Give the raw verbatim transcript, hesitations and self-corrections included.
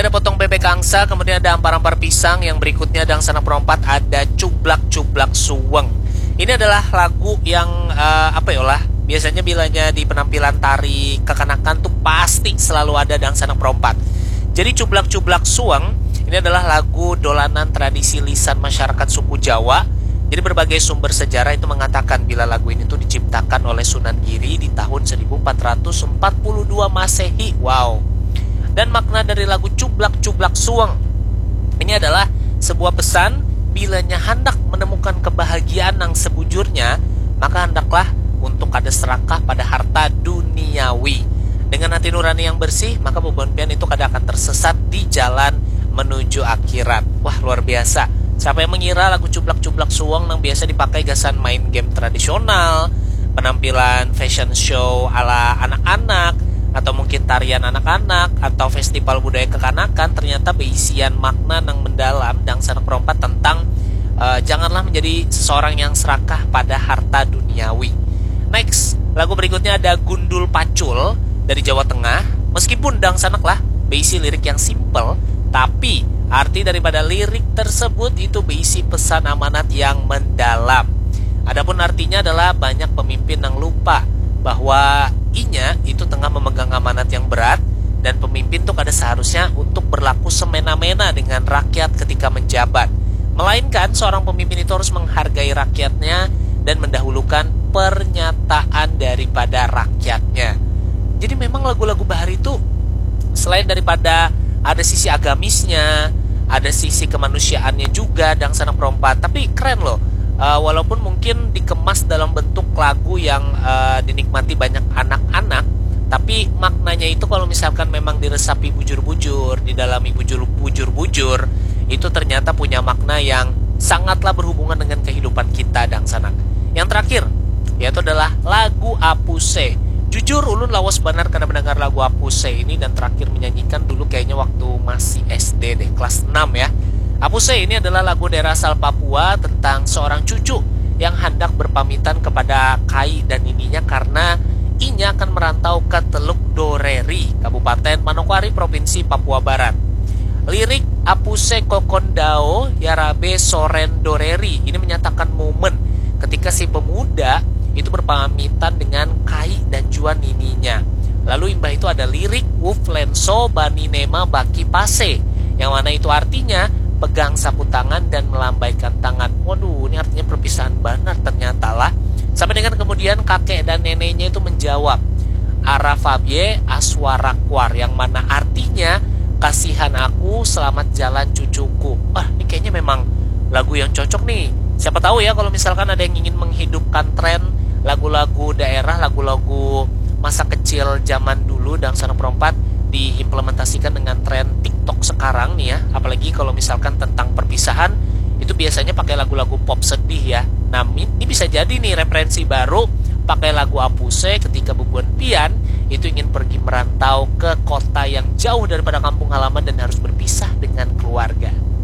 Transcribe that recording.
ada potong bebek angsa, kemudian ada ampar-ampar pisang, yang berikutnya Dang Sanak Perompat ada cublak-cublak suweng. Ini adalah lagu yang uh, apa ya lah, biasanya bilanya di penampilan tari kekanakan tuh pasti selalu ada Dang Sanak Perompat. Jadi cublak-cublak suweng ini adalah lagu dolanan tradisi lisan masyarakat suku Jawa. Jadi berbagai sumber sejarah itu mengatakan bila lagu ini tuh diciptakan oleh Sunan Giri di tahun seribu empat ratus empat puluh dua Masehi. Wow. Dan makna dari lagu cublak-cublak suweng ini adalah sebuah pesan, bilanya hendak menemukan kebahagiaan yang sebujurnya, maka hendaklah untuk ada serakah pada harta duniawi. Dengan hati nurani yang bersih, maka beban pian itu kadang akan tersesat di jalan menuju akhirat. Wah, luar biasa. Siapa yang mengira lagu cublak-cublak suweng yang biasa dipakai gasan main game tradisional, penampilan fashion show ala anak-anak, atau mungkin tarian anak-anak, atau festival budaya kekanakan, ternyata berisian makna yang mendalam Dang Sanak Perompat tentang uh, janganlah menjadi seseorang yang serakah pada harta duniawi. Next, lagu berikutnya ada Gundul Pacul dari Jawa Tengah. Meskipun Dang Sanak lah berisi lirik yang simple, tapi arti daripada lirik tersebut itu berisi pesan amanat yang mendalam. Adapun artinya adalah banyak pemimpin yang lupa bahwa inya itu tengah memegang amanat yang berat, dan pemimpin tuh kada seharusnya untuk berlaku semena-mena dengan rakyat ketika menjabat. Melainkan seorang pemimpin itu harus menghargai rakyatnya dan mendahulukan pernyataan daripada rakyatnya. Jadi memang lagu-lagu Bahar itu selain daripada ada sisi agamisnya, ada sisi kemanusiaannya juga Dang Sanak Perompat, tapi keren loh. Uh, walaupun mungkin dikemas dalam bentuk lagu yang uh, dinikmati banyak anak-anak, tapi maknanya itu kalau misalkan memang diresapi bujur-bujur, didalami bujur-bujur-bujur, itu ternyata punya makna yang sangatlah berhubungan dengan kehidupan kita Dang Sanak. Yang terakhir, yaitu adalah lagu Apuse. Jujur ulun lawas benar karena mendengar lagu Apuse ini, dan terakhir menyanyikan dulu kayaknya waktu masih S D deh, kelas enam ya. Apuse ini adalah lagu daerah asal Papua tentang seorang cucu yang hendak berpamitan kepada Kai dan nininya karena inya akan merantau ke Teluk Doreri, Kabupaten Manokwari, Provinsi Papua Barat. Lirik Apuse Kokondao Yarabe Soren Doreri ini menyatakan momen ketika si pemuda itu berpamitan dengan Kai dan Juan nininya. Lalu imbah itu ada lirik Wuf Lenso Baninema Baki Pase, yang mana itu artinya pegang sapu tangan dan melambaikan tangan. Waduh, ini artinya perpisahan benar ternyata lah. Sampai dengan kemudian kakek dan neneknya itu menjawab Arafabye Aswarakwar, yang mana artinya kasihan aku, selamat jalan cucuku. Wah, ini kayaknya memang lagu yang cocok nih. Siapa tahu ya kalau misalkan ada yang ingin menghidupkan tren lagu-lagu daerah, lagu-lagu masa kecil zaman dulu Dang Sanak Perompat diimplementasikan dengan tren TikTok sekarang nih ya. Apalagi kalau misalkan tentang perpisahan, itu biasanya pakai lagu-lagu pop sedih ya. Nah, ini bisa jadi nih referensi baru, pakai lagu Apuse ketika bebuan pian itu ingin pergi merantau ke kota yang jauh daripada kampung halaman dan harus berpisah dengan keluarga.